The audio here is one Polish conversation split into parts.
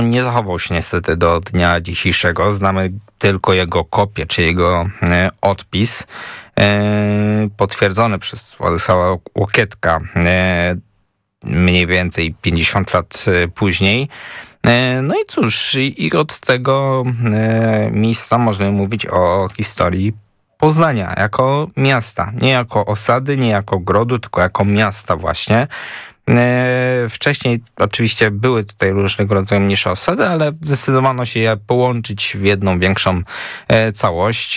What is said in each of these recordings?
nie zachował się niestety do dnia dzisiejszego. Znamy tylko jego kopię, czy jego odpis potwierdzony przez Władysława Łokietka mniej więcej 50 lat później. No i cóż, i od tego miejsca możemy mówić o historii Poznania jako miasta. Nie jako osady, nie jako grodu, tylko jako miasta właśnie. Wcześniej oczywiście były tutaj różnego rodzaju mniejsze osady, ale zdecydowano się je połączyć w jedną większą całość.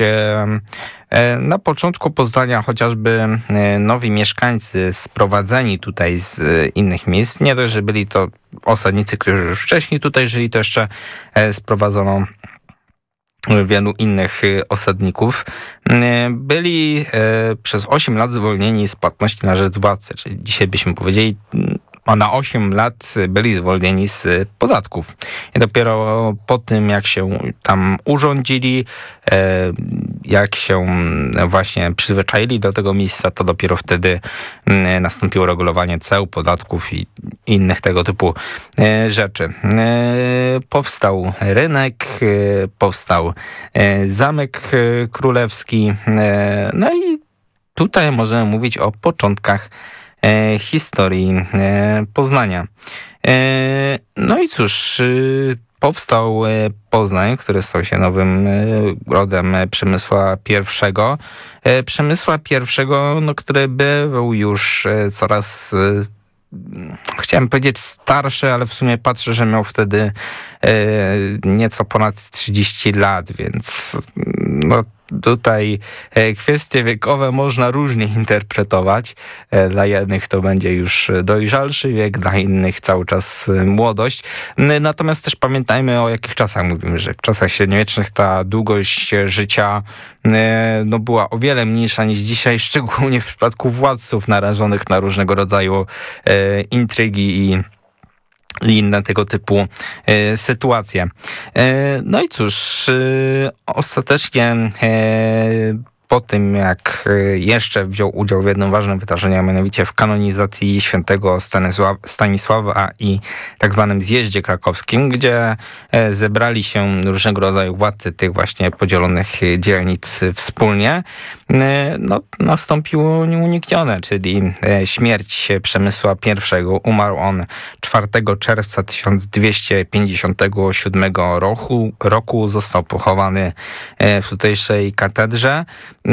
Na początku Poznania chociażby nowi mieszkańcy sprowadzeni tutaj z innych miejsc, nie dość, że byli to osadnicy, którzy już wcześniej tutaj żyli, to jeszcze sprowadzono wielu innych osadników, byli przez 8 lat zwolnieni z płatności na rzecz władcy, czyli dzisiaj byśmy powiedzieli, a na 8 lat byli zwolnieni z podatków. I dopiero po tym, jak się tam urządzili, jak się właśnie przyzwyczaili do tego miejsca, to dopiero wtedy nastąpiło regulowanie ceł, podatków i innych tego typu rzeczy. Powstał rynek, powstał Zamek Królewski, no i tutaj możemy mówić o początkach historii Poznania. No i cóż, powstał Poznań, który stał się nowym rodem Przemysła I. Przemysła I, no, który był już coraz, chciałem powiedzieć starszy, ale w sumie patrzę, że miał wtedy nieco ponad 30 lat, więc no, tutaj kwestie wiekowe można różnie interpretować. Dla jednych to będzie już dojrzalszy wiek, dla innych cały czas młodość. Natomiast też pamiętajmy, o jakich czasach mówimy, że w czasach średniowiecznych ta długość życia no, była o wiele mniejsza niż dzisiaj, szczególnie w przypadku władców narażonych na różnego rodzaju intrygi i inne tego typu sytuacje. No i cóż, ostatecznie po tym, jak jeszcze wziął udział w jednym ważnym wydarzeniu, a mianowicie w kanonizacji świętego Stanisława i tak zwanym zjeździe krakowskim, gdzie zebrali się różnego rodzaju władcy tych właśnie podzielonych dzielnic wspólnie, no, nastąpiło nieuniknione, czyli śmierć Przemysła I. Umarł on 4 czerwca 1257 roku. Został pochowany w tutejszej katedrze.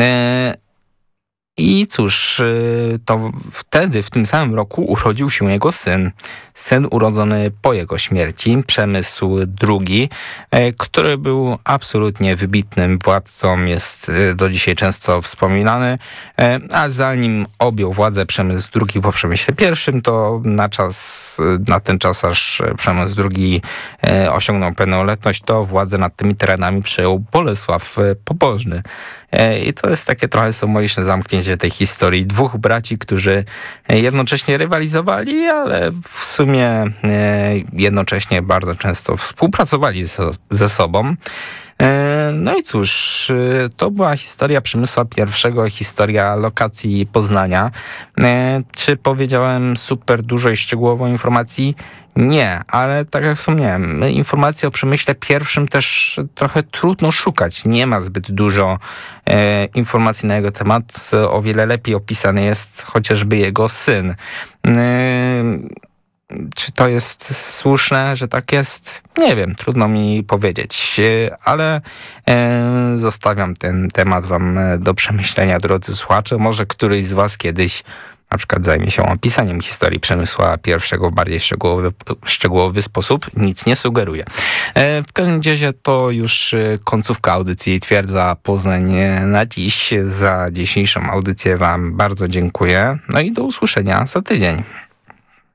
I cóż, to wtedy, w tym samym roku urodził się jego syn. Syn urodzony po jego śmierci, Przemysł II, który był absolutnie wybitnym władcą, jest do dzisiaj często wspominany, a zanim objął władzę Przemysł II po Przemyśle I, to na ten czas, aż Przemysł II osiągnął pełnoletność, to władzę nad tymi terenami przejął Bolesław Pobożny. I to jest takie trochę symboliczne zamknięcie tej historii dwóch braci, którzy jednocześnie rywalizowali, ale w sumie jednocześnie bardzo często współpracowali ze sobą. No i cóż, to była historia Przemysła I, historia lokacji Poznania. Czy powiedziałem super dużo i szczegółowo informacji? Nie, ale tak jak wspomniałem, informacji o Przemyśle I też trochę trudno szukać. Nie ma zbyt dużo informacji na jego temat. O wiele lepiej opisany jest chociażby jego syn. Czy to jest słuszne, że tak jest? Nie wiem, trudno mi powiedzieć, ale zostawiam ten temat wam do przemyślenia, drodzy słuchacze. Może któryś z was kiedyś na przykład zajmie się opisaniem historii Przemysła I w bardziej szczegółowy sposób. Nic nie sugeruję. W każdym razie to już końcówka audycji Twierdza Poznań na dziś. Za dzisiejszą audycję wam bardzo dziękuję. No i do usłyszenia za tydzień.